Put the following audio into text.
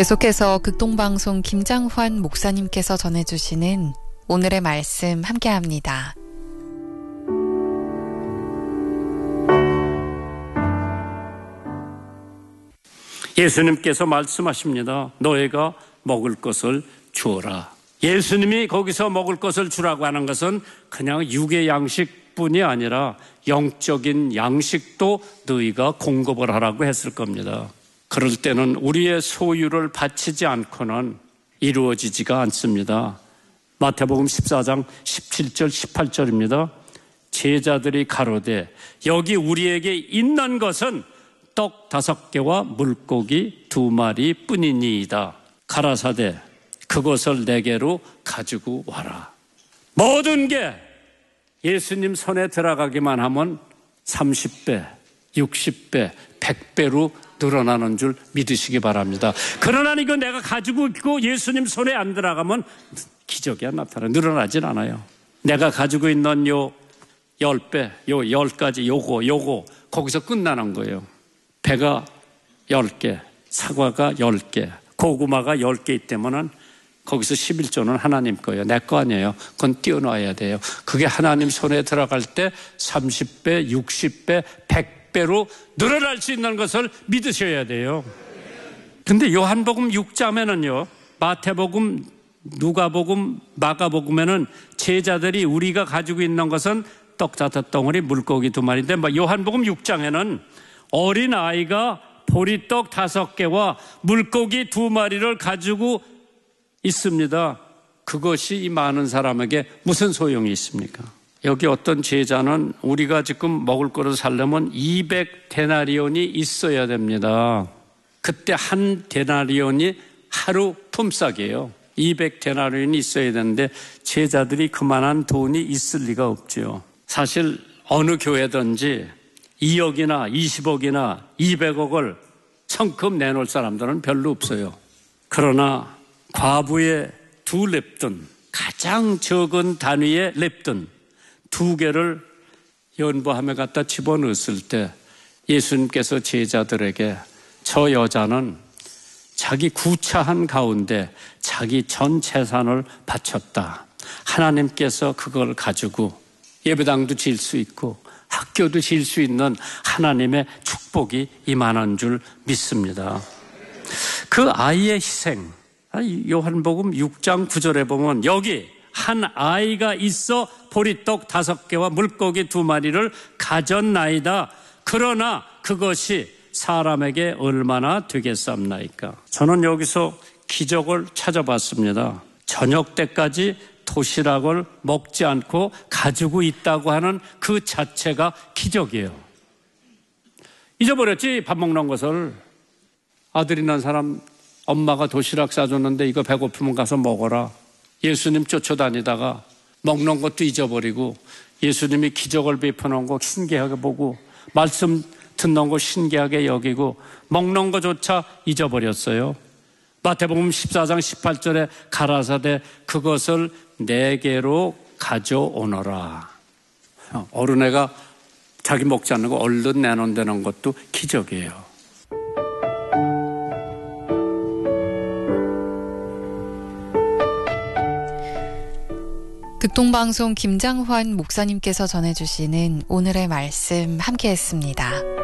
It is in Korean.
계속해서 극동방송 김장환 목사님께서 전해주시는 오늘의 말씀 함께합니다. 예수님께서 말씀하십니다. 너희가 먹을 것을 주어라. 예수님이 거기서 먹을 것을 주라고 하는 것은 그냥 육의 양식뿐이 아니라 영적인 양식도 너희가 공급을 하라고 했을 겁니다. 그럴 때는 우리의 소유를 바치지 않고는 이루어지지가 않습니다. 마태복음 14장 17절 18절입니다. 제자들이 가로되 여기 우리에게 있는 것은 떡 5개와 물고기 2마리 뿐이니이다. 가라사대 그것을 내게로 가지고 와라. 모든 게 예수님 손에 들어가기만 하면 30배, 60배, 100배로 늘어나는 줄 믿으시기 바랍니다. 그러나 이거 내가 가지고 있고 예수님 손에 안 들어가면 기적이 안 나타나요. 늘어나진 않아요. 내가 가지고 있는 요 10배, 요 10가지 요거 거기서 끝나는 거예요. 배가 10개, 사과가 10개, 고구마가 10개 있다면은 거기서 11조는 하나님 거예요. 내 거 아니에요. 그건 띄워놔야 돼요. 그게 하나님 손에 들어갈 때 30배, 60배, 100배로 늘어날 수 있는 것을 믿으셔야 돼요. 근데 요한복음 6장에는요, 마태복음, 누가복음, 마가복음에는 제자들이 우리가 가지고 있는 것은 떡 5덩어리, 물고기 2마리인데 요한복음 6장에는 어린 아이가 보리떡 5개와 물고기 2마리를 가지고 있습니다. 그것이 이 많은 사람에게 무슨 소용이 있습니까? 여기 어떤 제자는 우리가 지금 먹을 거를 살려면 200데나리온이 있어야 됩니다. 그때 한 데나리온이 하루 품삯이에요. 200데나리온이 있어야 되는데 제자들이 그만한 돈이 있을 리가 없죠. 사실 어느 교회든지 2억이나 20억이나 200억을 성큼 내놓을 사람들은 별로 없어요. 그러나 과부의 2렙돈, 가장 적은 단위의 렙돈 2개를 연보함에 갖다 집어넣었을 때 예수님께서 제자들에게 저 여자는 자기 구차한 가운데 자기 전 재산을 바쳤다. 하나님께서 그걸 가지고 예배당도 지을 수 있고 학교도 지을 수 있는 하나님의 축복이 임하는 줄 믿습니다. 그 아이의 희생, 요한복음 6장 9절에 보면 여기 한 아이가 있어 보리떡 5개와 물고기 2마리를 가졌나이다. 그러나 그것이 사람에게 얼마나 되겠습니까? 저는 여기서 기적을 찾아봤습니다. 저녁 때까지 도시락을 먹지 않고 가지고 있다고 하는 그 자체가 기적이에요. 잊어버렸지, 밥 먹는 것을. 아들 있는 사람 엄마가 도시락 싸줬는데 이거 배고프면 가서 먹어라. 예수님 쫓아다니다가 먹는 것도 잊어버리고 예수님이 기적을 베푸는 거 신기하게 보고 말씀 듣는 거 신기하게 여기고 먹는 것조차 잊어버렸어요. 마태복음 14장 18절에 가라사대 그것을 내게로 가져오너라. 어른애가 자기 먹지 않는 거 얼른 내놓는다는 것도 기적이에요. 극동방송 김장환 목사님께서 전해주시는 오늘의 말씀 함께했습니다.